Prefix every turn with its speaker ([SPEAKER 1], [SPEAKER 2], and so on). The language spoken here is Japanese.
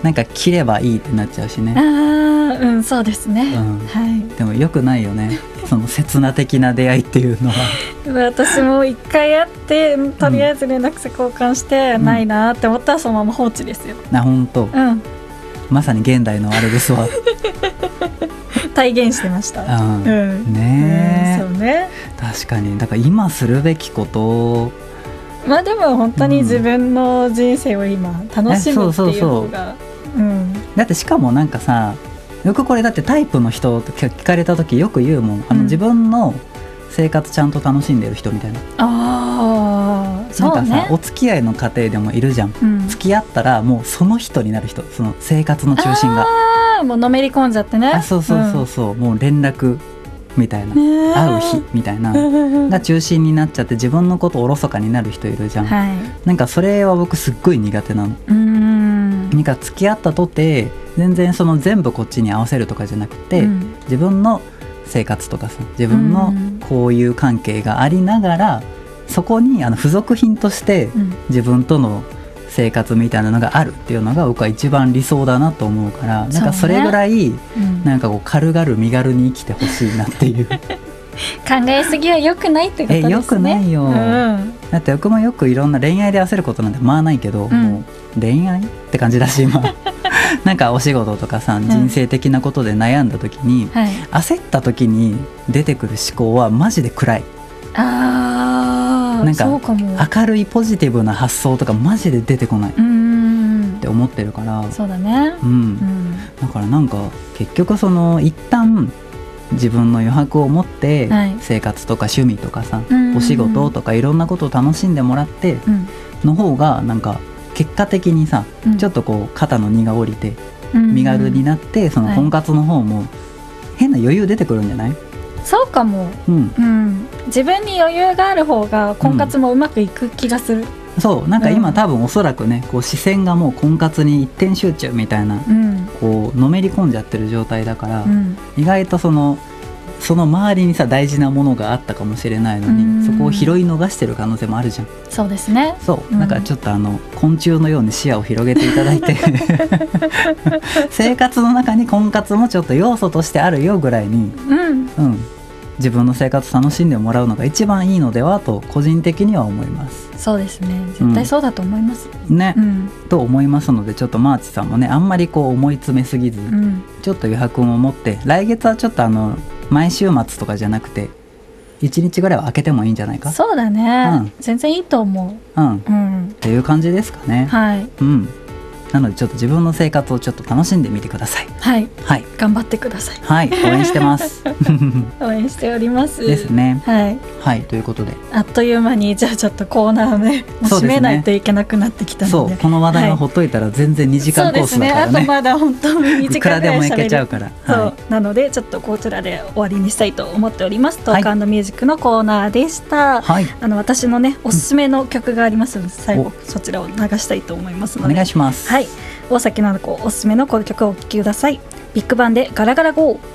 [SPEAKER 1] なんか切ればいいってなっちゃうしね。
[SPEAKER 2] そうですね、はい、
[SPEAKER 1] でも良くないよねその刹那的な出会いっていうのは
[SPEAKER 2] 私も一回会ってとりあえず連絡先交換して、ないなって思ったらそのまま放置ですよ。
[SPEAKER 1] 本当、まさに現代のあれですわ
[SPEAKER 2] 体現してました。
[SPEAKER 1] ねえ、
[SPEAKER 2] そうね、
[SPEAKER 1] 確かに。だから今するべきこと
[SPEAKER 2] でも本当に自分の人生を今楽しむっていう方が、
[SPEAKER 1] だってしかもなんかさ、よくこれだってタイプの人って聞かれた時よく言うもん、自分の生活ちゃんと楽しんでる人みたいな。なんかさ、お付き合いの過程でもいるじゃん、付き合ったらもうその人になる人、その生活の中心が
[SPEAKER 2] もうのめり込んじゃってね。
[SPEAKER 1] そう、もう連絡みたいな、会う日みたいなが中心になっちゃって、自分のことおろそかになる人いるじゃん、なんかそれは僕すっごい苦手なの。なんか付き合ったとて全然その全部こっちに合わせるとかじゃなくて、自分の生活とかさ、自分の交友関係がありながら、そこに付属品として自分との生活みたいなのがあるっていうのが僕は一番理想だなと思うから、なんかそれぐらいなんかこう軽々身軽に生きてほしいなっていう考
[SPEAKER 2] えすぎは良くないってことですね。
[SPEAKER 1] 良くないよ、だって僕もよくいろんな恋愛で焦ることなんてないけど、もう恋愛って感じだし今なんかお仕事とかさ、人生的なことで悩んだ時に、焦った時に出てくる思考はマジで暗い。なんか明るいポジティブな発想とかマジで出てこないって思ってるから。
[SPEAKER 2] そうだね、
[SPEAKER 1] だからなんか結局その一旦自分の余白を持って生活とか趣味とかさ、お仕事とかいろんなことを楽しんでもらっての方がなんか結果的にさ、ちょっとこう肩の荷が下りて身軽になって、その婚活の方も変な余裕出てくるんじゃない？
[SPEAKER 2] そうかも、自分に余裕がある方が婚活もうまくいく気がする。
[SPEAKER 1] そう、なんか今多分おそらくね、こう視線がもう婚活に一点集中みたいな、こうのめり込んじゃってる状態だから、意外とその周りにさ大事なものがあったかもしれないのに、そこを拾い逃してる可能性もあるじゃん。
[SPEAKER 2] そうですね。
[SPEAKER 1] そう、だからちょっと昆虫のように視野を広げていただいて生活の中に婚活もちょっと要素としてあるよぐらいに、自分の生活楽しんでもらうのが一番いいのではと個人的には思います。
[SPEAKER 2] そうですね、絶対そうだと思います、
[SPEAKER 1] ね、と思いますので、ちょっとマーチさんもね、あんまりこう思い詰めすぎず、ちょっと余白も持って、来月はちょっと毎週末とかじゃなくて1日ぐらいは空けてもいいんじゃないか。
[SPEAKER 2] そうだね、全然いいと思う。
[SPEAKER 1] っていう感じですかね。なのでちょっと自分の生活をちょっと楽しんでみてください。
[SPEAKER 2] 頑張ってください。
[SPEAKER 1] 応援してます
[SPEAKER 2] 応援しております
[SPEAKER 1] ですね。ということで
[SPEAKER 2] あっという間にじゃあちょっとコーナーね、もう締めないといけなくなってきたので、
[SPEAKER 1] この話題はほっといたら全然2時間コースだからね。
[SPEAKER 2] あとまだ本当に2時間ぐらい喋れる。いくらでもいけちゃうから。なのでちょっとこちらで終わりにしたいと思っております。トーク&ミュージックのコーナーでした。私のねおすすめの曲がありますので、最後そちらを流したいと思いますので
[SPEAKER 1] お願いします。
[SPEAKER 2] 大崎菜々子おすすめのこの曲をお聴きください。ビッグバンでガラガラゴー。